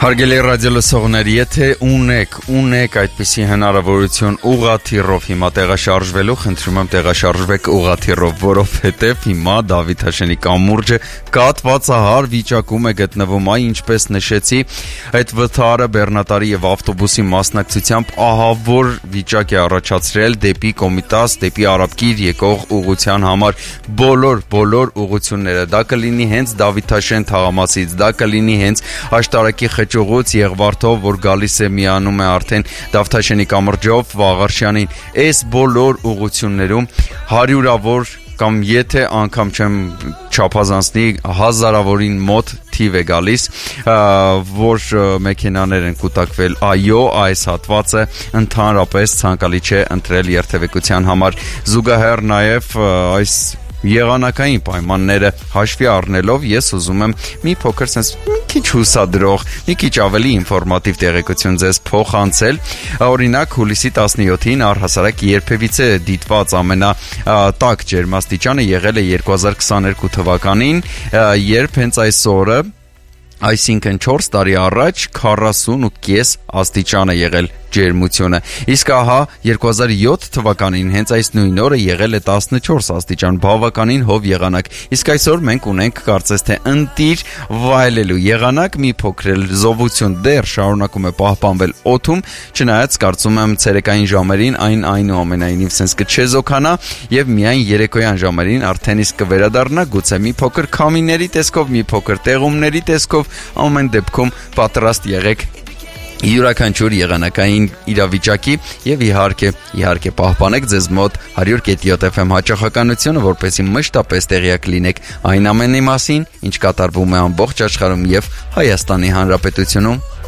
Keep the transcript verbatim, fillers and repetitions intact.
Հարգելի ռադիոլսողներ, եթե ունեք, ունեք այդպիսի հնարավորություն ուղղաթիռով հիմա տեղաշարժվելու, խնդրում եմ տեղաշարժվեք ուղղաթիռով, որովհետև հիմա Դավիթ Հաշենի կամուրջը կաթվածահար վիճակում է գտնվում, այ ինչպես նշեցի, այդ վթարը բեռնատարի եւ ավտոբուսի մասնակցությամբ ահավոր վիճակ է առաջացրել դեպի Կոմիտաս, դեպի Արաբկիր եկող ուղղության համար բոլոր բոլոր ուղղությունները, դա կլինի հենց Դավիթ Հաշեն թաղամասից, դա կլինի հենց Աշտարակի Ճյուղուց Եղվարդով, որ գալիս է միանում է արդեն Դավիթ Հաշենի կամրջով Վաղարշյանին, այս բոլոր ուղղություններում հարյուրավոր կամ եթե անգամ չեմ չափազանցնի հազարավորին մոտ թիվ է գալիս, որ մեքենաներ են կուտակվել, այո, այս հատվածը ընդհանրապես ցանկալի չէ ընտրել երթևեկության համար, զուգահեռ նաև այս եղանակային պայմանները հաշվի առնելով ես ուզում եմ մի փոքր sense մի քիչ հուսադրող, մի քիչ ավելի ինֆորմատիվ տեղեկություն ձեզ փոխանցել, օրինակ հուլիսի տասնյոթին առհասարակ երբևիցե դիտված ամենատակ ջերմաստիճանը եղել է երկու հազար քսաներկու թվականին, երբ հենց այս օրը, այսինքն չորս տարի առաջ քառասուն ու կես աստիճան է եղել ջերմությունը, իսկ ահա երկու հազար յոթ թվականին հենց այս նույն օրը եղել է տասնչորս աստիճան, բավականին հով եղանակ, իսկ այսօր մենք ունենք կարծես թե ընտիր վայելելու եղանակ, մի փոքր զովություն դեռ շարունակում է պահպանվել օդում, չնայած կարծում եմ ցերեկային ժամերին այն այնուամենայնիվ sense կչեզոքանա եւ միայն երեկոյան ժամերին արդեն իսկ կվերադառնա, գուցե մի փոքր քամիների տեսքով, մի փոքր տեղումների տեսքով, ամեն դեպքում պատրաստ եղեք յուրաքանչյուր եղանակային իրավիճակի եւ իհարկե իհարկե պահպանեք ձեզ մոտ հարյուր կետ յոթ էֆ էմ հաճախականությունը, որպեսզի մշտապես տեղյակ լինեք այն ամենի մասին, ինչ կատարվում է ամբողջ աշխարհում եւ Հայաստանի Հանրապետությունում։